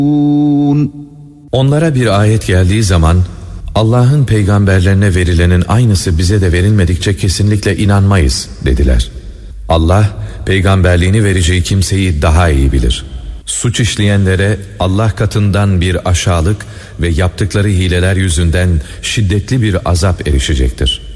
Onlara bir ayet geldiği zaman Allah'ın peygamberlerine verilenin aynısı bize de verilmedikçe kesinlikle inanmayız dediler. Allah peygamberliğini vereceği kimseyi daha iyi bilir. Suç işleyenlere Allah katından bir aşağılık ve yaptıkları hileler yüzünden şiddetli bir azap erişecektir.